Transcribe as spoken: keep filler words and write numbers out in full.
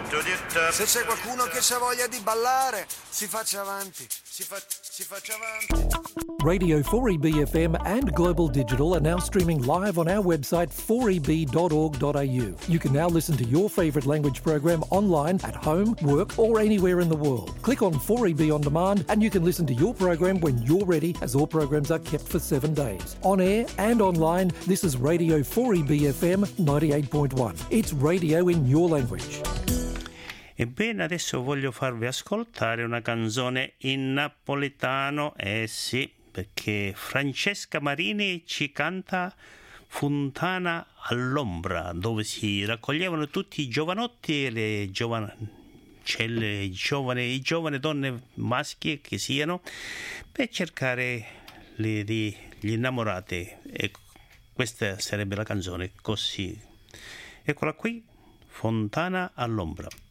Se c'è qualcuno che ha voglia di ballare, si faccia avanti, si, fa, si faccia avanti. Radio four E B F M and Global Digital are now streaming live on our website four e b dot org dot a u. You can now listen to your favourite language program online, at home, work or anywhere in the world. Click on four E B On Demand and you can listen to your program when you're ready, as all programs are kept for seven days. On air and online, this is Radio four E B F M ninety-eight point one. It's radio in your language. Ebbene, adesso voglio farvi ascoltare una canzone in napoletano, eh sì, perché Francesca Marini ci canta Fontana all'ombra, dove si raccoglievano tutti i giovanotti e le giovancelle, i giovani, i giovani donne maschi che siano, per cercare le, di, gli innamorati. E questa sarebbe la canzone, così. Eccola qui, Fontana all'ombra.